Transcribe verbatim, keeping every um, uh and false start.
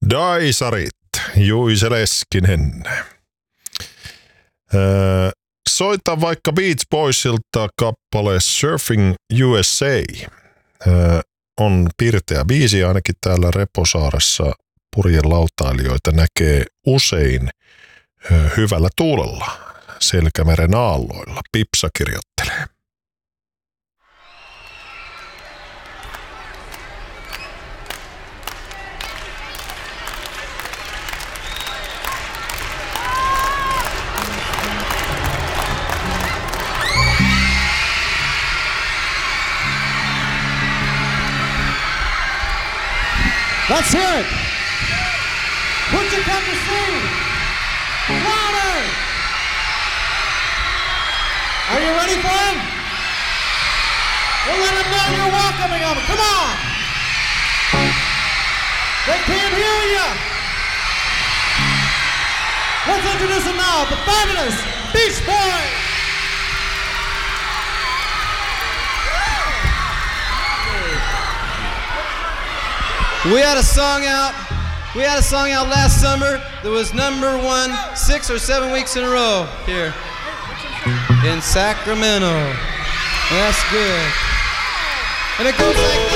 Daisarit, Juise Leskinen. Öö, soita vaikka Beach Boysilta kappale Surfing U S A. Öö, on pirteä biisi, ainakin täällä Reposaaressa purjen lautailijoita näkee usein öö, hyvällä tuulella Selkämeren aalloilla. Pipsa kirjoittelee. Let's hear it. What you come to see? Louder. Are you ready for him? Well, let them know you're welcoming them. Come on. They can't hear you. Let's introduce them now, the fabulous Beach Boys. We had a song out. We had a song out last summer that was number one six or seven weeks in a row here in Sacramento. And that's good. And it goes like this.